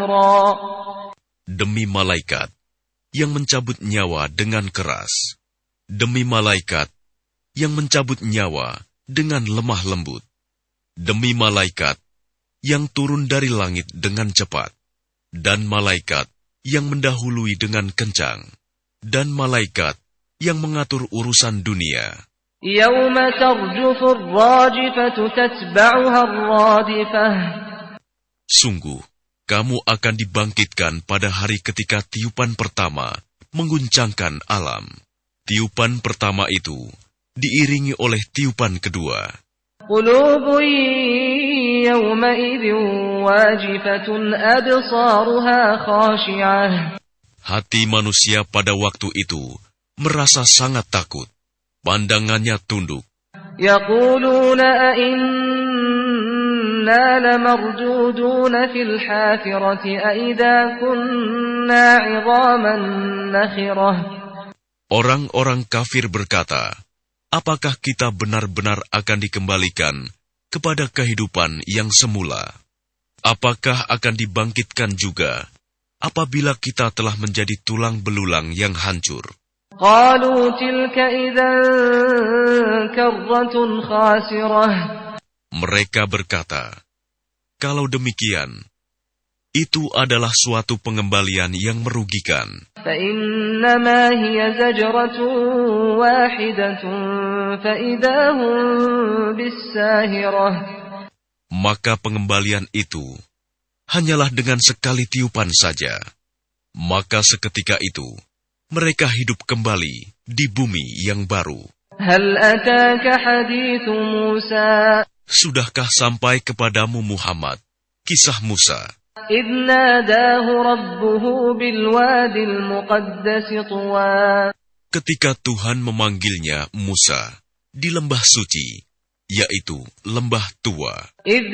أمرا Demi malaikat yang mencabut nyawa dengan keras, demi malaikat yang mencabut nyawa dengan lemah lembut, demi malaikat yang turun dari langit dengan cepat, dan malaikat yang mendahului dengan kencang, dan malaikat yang mengatur urusan dunia. يوم ترجف الراجفة تتبعها الرادفة Sungguh, kamu akan dibangkitkan pada hari ketika tiupan pertama mengguncangkan alam. Tiupan pertama itu diiringi oleh tiupan kedua. قلوب يومئذ واجفة أبصارها خاشعة Hati manusia pada waktu itu merasa sangat takut. Pandangannya tunduk. يقولون أئنا لمردودون في الحافرة أئذا كنا عظاما نخرة. Orang-orang kafir berkata, apakah kita benar-benar akan dikembalikan kepada kehidupan yang semula? Apakah akan dibangkitkan juga apabila kita telah menjadi tulang belulang yang hancur? قالوا تلك إذا كرة خاسرة. Mereka berkata, kalau demikian, itu adalah suatu pengembalian yang merugikan. فإنما هي زجرة واحدة فإذا هم بالساهرة. Maka pengembalian itu hanyalah dengan sekali tiupan saja. Maka seketika itu, mereka hidup kembali di bumi yang baru. هل أتاك حديث موسى Sudahkah sampai kepadamu Muhammad kisah Musa إذ ناداه ربه بالواد المقدس طوى. ketika Tuhan memanggilnya Musa di lembah suci, yaitu lembah tua. إذ